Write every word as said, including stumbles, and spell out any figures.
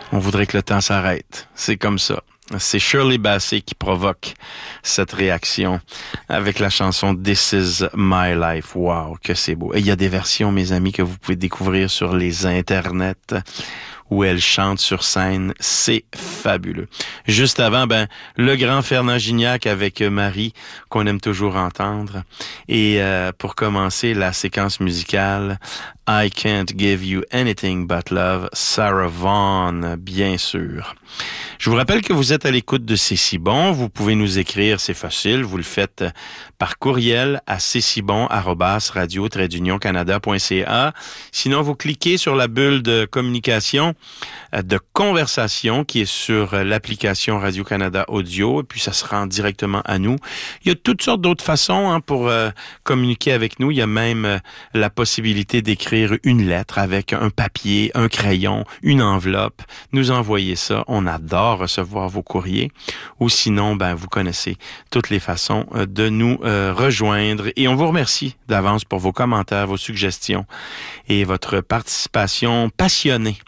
On voudrait que le temps s'arrête. C'est comme ça. C'est Shirley Bassey qui provoque cette réaction avec la chanson This Is My Life. Wow, que c'est beau. Et il y a des versions, mes amis, que vous pouvez découvrir sur les internets où elle chante sur scène. C'est fabuleux. Juste avant, ben, le grand Fernand Gignac avec Marie, qu'on aime toujours entendre. Et euh, pour commencer la séquence musicale, I Can't Give You Anything But Love, Sarah Vaughan, bien sûr. Je vous rappelle que vous êtes à l'écoute de C'est si bon. Vous pouvez nous écrire, c'est facile. Vous le faites par courriel à c'est si bon arobase radio tiret d'union canada point c a. Sinon, vous cliquez sur la bulle de communication, de conversation qui est sur l'application Radio-Canada Audio, et puis ça se rend directement à nous. Il y a toutes sortes d'autres façons hein, pour euh, communiquer avec nous. Il y a même euh, la possibilité d'écrire une lettre avec un papier, un crayon, une enveloppe. Nous envoyer ça. On adore recevoir vos courriers. Ou sinon, ben vous connaissez toutes les façons euh, de nous euh, rejoindre. Et on vous remercie d'avance pour vos commentaires, vos suggestions et votre participation passionnée